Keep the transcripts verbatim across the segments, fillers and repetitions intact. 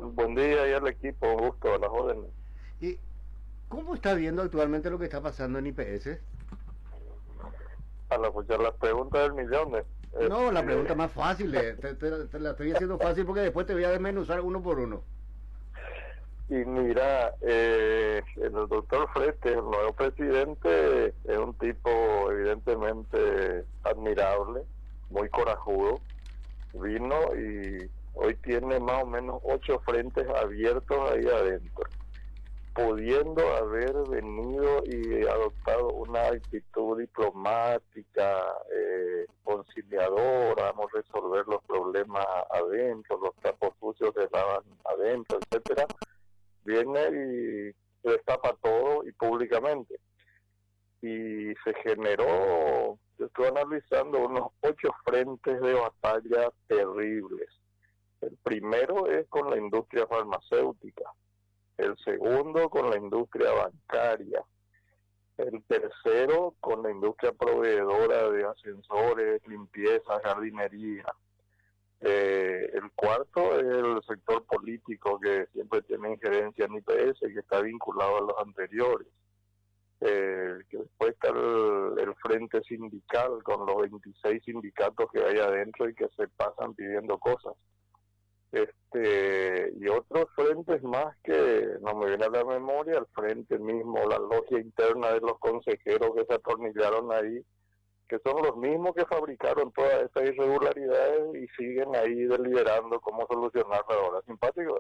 Buen día y al equipo, un gusto, a las órdenes. ¿Y cómo está viendo actualmente lo que está pasando en I P S? A la escuchar las preguntas del millón. eh, No, la Este, pregunta más fácil, eh, te, te- te la estoy haciendo fácil porque después te voy a desmenuzar uno por uno. y mira, eh, el doctor Frete, el nuevo presidente, es un tipo evidentemente admirable, muy corajudo. Vino y hoy tiene más o menos ocho frentes abiertos ahí adentro, pudiendo haber venido y adoptado una actitud diplomática, eh, conciliadora, vamos a resolver los problemas adentro, los trapos sucios se lavan adentro, etcétera, viene y destapa todo y públicamente. Y se generó, yo estoy analizando, unos ocho frentes de batalla terribles. El primero es con la industria farmacéutica, el segundo con la industria bancaria, el tercero con la industria proveedora de ascensores, limpieza, jardinería. Eh, el cuarto es el sector político, que siempre tiene injerencia en I P S, que está vinculado a los anteriores. Eh, que después está el, el frente sindical con los veintiséis sindicatos que hay adentro y que se pasan pidiendo cosas. Este, y otros frentes más que no me viene a la memoria, el frente mismo, la logia interna de los consejeros que se atornillaron ahí, que son los mismos que fabricaron todas estas irregularidades y siguen ahí deliberando cómo solucionarlo ahora. Simpático.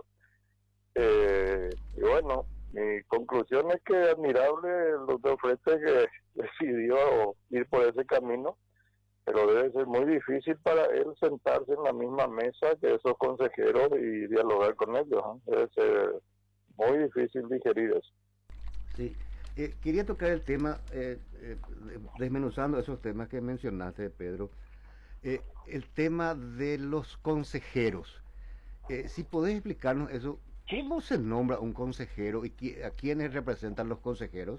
Eh, y bueno, mi conclusión es que admirable el doctor Frete, que decidió ir por ese camino, pero debe ser muy difícil para él sentarse en la misma mesa que esos consejeros y dialogar con ellos, ¿eh? Debe ser muy difícil digerir eso. Sí. Eh, quería tocar el tema, eh, eh, desmenuzando esos temas que mencionaste, Pedro, eh, el tema de los consejeros. Eh, si podés explicarnos eso, ¿cómo se nombra un consejero y qui- a quiénes representan los consejeros?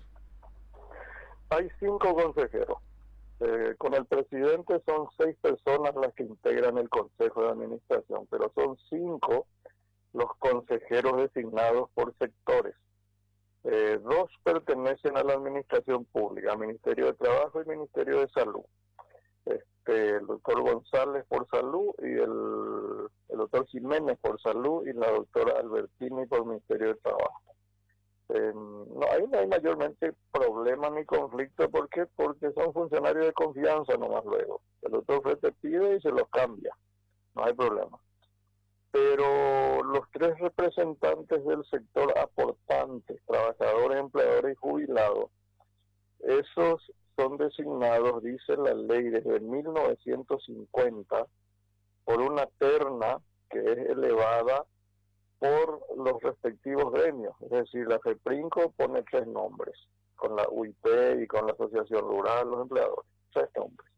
Hay cinco consejeros. Eh, con el presidente son seis personas las que integran el Consejo de Administración, pero son cinco los consejeros designados por sectores. Eh, dos pertenecen a la Administración Pública, Ministerio de Trabajo y Ministerio de Salud. Este, el doctor González por Salud y el, el doctor Jiménez por Salud y la doctora Albertini por Ministerio de Trabajo. Eh, no, ahí no hay mayormente problema ni conflicto. ¿Por qué? Porque son funcionarios de confianza nomás luego. El doctor Frete pide y se los cambia. No hay problema. Pero los tres representantes del sector aportantes, trabajadores, empleadores y jubilados, esos son designados, dice la ley, desde mil novecientos cincuenta por una terna que es elevada por los respectivos gremios. Es decir, la FEPRINCO pone tres nombres, con la U I P y con la Asociación Rural, los empleadores, tres nombres.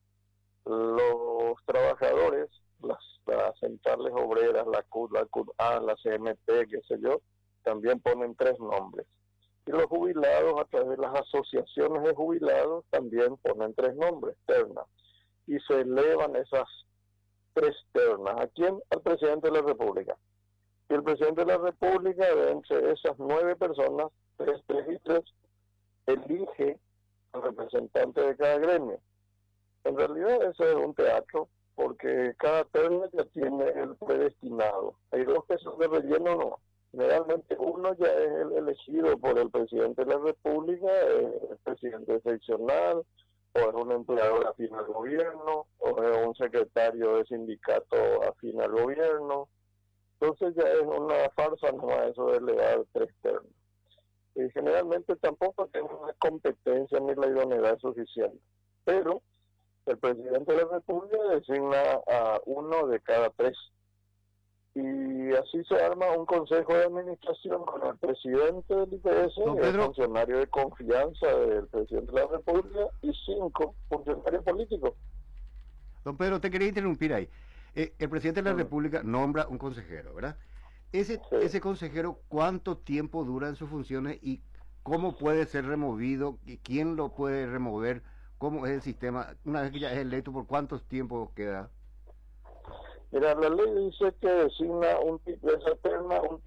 Los trabajadores, las, las centrales obreras, la C U T, la C U T A, la C M T, qué sé yo, también ponen tres nombres. Y los jubilados, a través de las asociaciones de jubilados, también ponen tres nombres, ternas. Y se elevan esas tres ternas. ¿A quién? Al presidente de la República. Y el presidente de la República, de entre esas nueve personas, tres, tres y tres, elige al representante de cada gremio. En realidad eso es un teatro, porque cada terna ya tiene el predestinado. Hay dos que son de relleno, no. Generalmente uno ya es el elegido por el presidente de la República, el presidente seccional, o es un empleador afín al gobierno, o es un secretario de sindicato afín al gobierno. Entonces ya es una farsa nomás eso de elevar tres ternas. Y generalmente tampoco tenemos la competencia ni la idoneidad suficiente. Pero el presidente de la República designa a uno de cada tres. Y así se arma un consejo de administración con el presidente del I P S, Don el Pedro, funcionario de confianza del presidente de la República, y cinco funcionarios políticos. don Pedro, te quería interrumpir ahí. Eh, el presidente de la Mm, República nombra un consejero, ¿verdad? Ese, sí. ese consejero, ¿cuánto tiempo dura en sus funciones y cómo puede ser removido? ¿Y quién lo puede remover? ¿Cómo es el sistema? Una vez que ya es electo, ¿por cuánto tiempo queda? Mira, la ley dice que designa un tipo de esa terna un